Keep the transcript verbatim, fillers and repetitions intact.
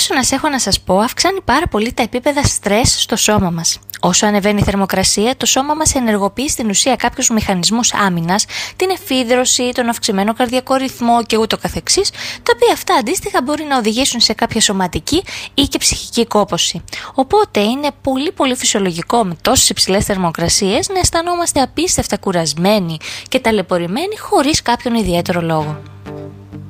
καύσωνας, έχω να σας πω, αυξάνει πάρα πολύ τα επίπεδα στρες στο σώμα μας. Όσο ανεβαίνει η θερμοκρασία, το σώμα μας ενεργοποιεί στην ουσία κάποιους μηχανισμούς άμυνας, την εφίδρωση, τον αυξημένο καρδιακό ρυθμό και ούτω καθεξής, τα οποία αυτά αντίστοιχα μπορεί να οδηγήσουν σε κάποια σωματική ή και ψυχική κόπωση. Οπότε είναι πολύ πολύ φυσιολογικό με τόσες υψηλές θερμοκρασίες να αισθανόμαστε απίστευτα κουρασμένοι και ταλαιπωρημένοι χωρίς κάποιον ιδιαίτερο λόγο.